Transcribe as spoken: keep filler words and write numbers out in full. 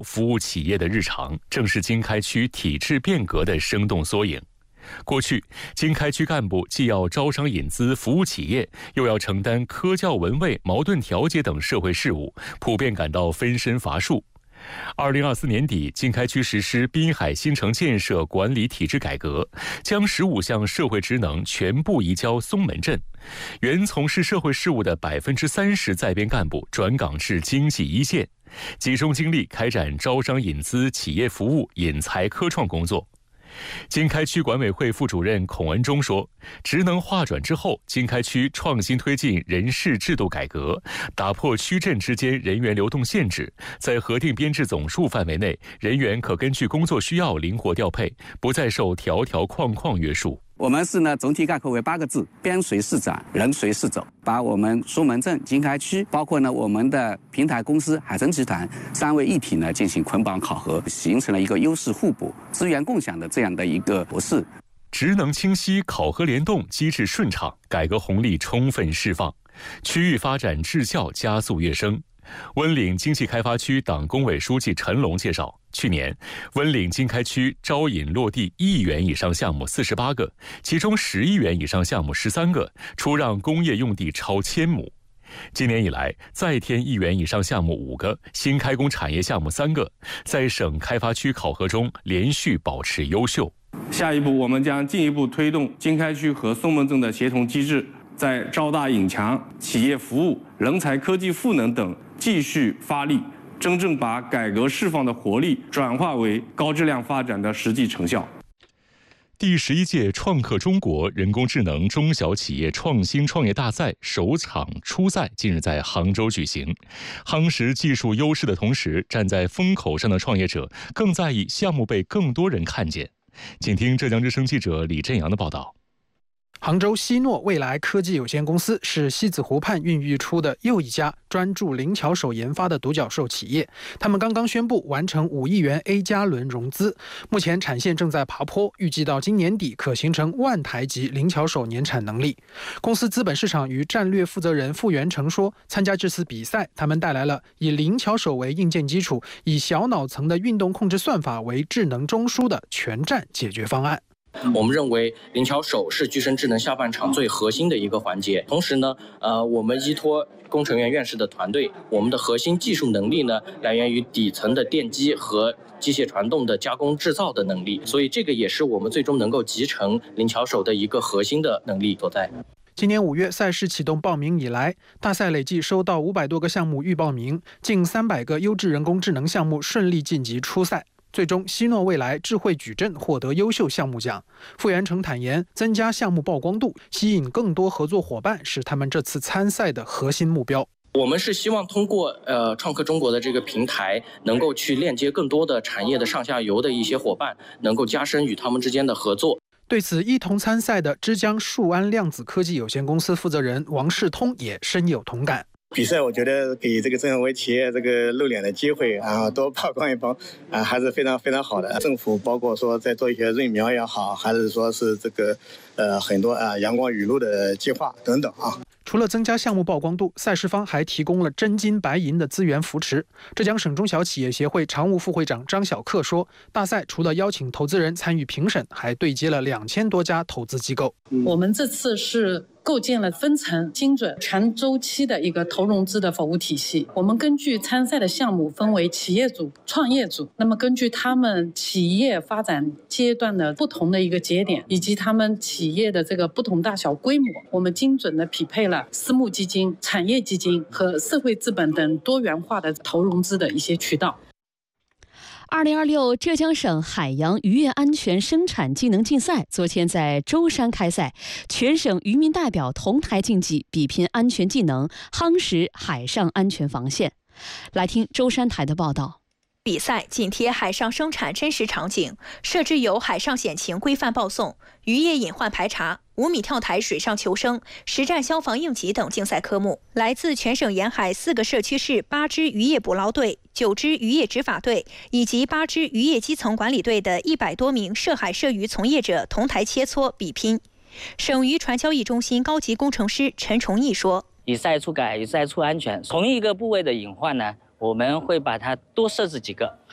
服务企业的日常，正是经开区体制变革的生动缩影。过去，经开区干部既要招商引资服务企业，又要承担科教文卫、矛盾调解等社会事务，普遍感到分身乏术。二零二四年底，经开区实施滨海新城建设管理体制改革，将十五项社会职能全部移交松门镇。原从事社会事务的百分之三十在编干部转岗至经济一线，集中精力开展招商引资、企业服务、引才科创工作。经开区管委会副主任孔恩忠说，职能划转之后，经开区创新推进人事制度改革，打破区镇之间人员流动限制，在核定编制总数范围内，人员可根据工作需要灵活调配，不再受条条框框约束。 我们是呢，总体概括为八个字：边随事长，人随事走。把我们松门镇、经开区，包括呢我们的平台公司海参集团三位一体呢进行捆绑考核，形成了一个优势互补、资源共享的这样的一个模式。 职能清晰，考核联动，机制顺畅，改革红利充分释放，区域发展质效加速跃升。温岭经济开发区党工委书记陈龙介绍，去年温岭经开区招引落地一亿元以上项目四十八个，其中十亿元以上项目十三个，出让工业用地超千亩。今年以来，再添亿元以上项目五个，新开工产业项目三个，在省开发区考核中连续保持优秀。 下一步，我们将进一步推动经开区和松门镇的协同机制，在招大引强、企业服务、人才科技赋能等继续发力，真正把改革释放的活力转化为高质量发展的实际成效。 第十一届创客中国人工智能中小企业创新创业大赛首场初赛近日在杭州举行。夯实技术优势的同时，站在风口上的创业者更在意项目被更多人看见。请听浙江之声记者李振阳的报道。 杭州希诺未来科技有限公司是西子湖畔孕育出的又一家专注灵巧手研发的独角兽企业。他们刚刚宣布完成五亿元 A 加轮融资，目前产线正在爬坡，预计到今年底可形成万台级灵巧手年产能力。公司资本市场与战略负责人傅元成说，参加这次比赛，他们带来了以灵巧手为硬件基础，以小脑层的运动控制算法为智能中枢的全站解决方案。 我们认为灵巧手是具身智能下半场最核心的一个环节。同时呢，呃，我们依托工程院院士的团队，我们的核心技术能力呢，来源于底层的电机和机械传动的加工制造的能力，所以这个也是我们最终能够集成灵巧手的一个核心的能力所在。 今年五月赛事启动报名以来，大赛累计收到五百多个项目预报名，近三百个优质人工智能项目顺利晋级初赛。最终，希诺未来智慧矩阵获得优秀项目奖。傅元成坦言，增加项目曝光度，吸引更多合作伙伴是他们这次参赛的核心目标。 我们是希望通过呃创客中国的这个平台，能够去链接更多的产业的上下游的一些伙伴，能够加深与他们之间的合作。 对此，一同参赛的之江数安量子科技有限公司负责人王世通也深有同感。 比赛我觉得给这个正为企业这个露脸的机会啊，多曝光一曝啊，还是非常非常好的。政府包括说在做一些润苗也好，还是说是这个呃很多啊阳光雨露的计划等等啊。 除了增加项目曝光度，赛事方还提供了真金白银的资源扶持。浙江省中小企业协会常务副会长张小克说，大赛除了邀请投资人参与评审，还对接了两千多家投资机构。 我们这次是构建了分层、精准、全周期的一个投融资的服务体系。我们根据参赛的项目分为企业组、创业组，那么根据他们企业发展阶段的不同的一个节点，以及他们企业的这个不同大小规模，我们精准的匹配了私募基金、产业基金和社会资本等多元化的投融资的一些渠道。 二零二六浙江省海洋渔业安全生产技能竞赛昨天在舟山开赛，全省渔民代表同台竞技，比拼安全技能，夯实海上安全防线。来听舟山台的报道。 比赛紧贴海上生产真实场景，设置有海上险情规范报送、渔业隐患排查、五米跳台水上求生、实战消防应急等竞赛科目。来自全省沿海四个社区市八支渔业捕捞队、九支渔业执法队以及八支渔业基层管理队的一百多名涉海涉渔从业者同台切磋比拼。省渔船交易中心高级工程师陈崇义说：“ 以赛促改，以赛促安全。同一个部位的隐患呢，我们会把它多设置几个，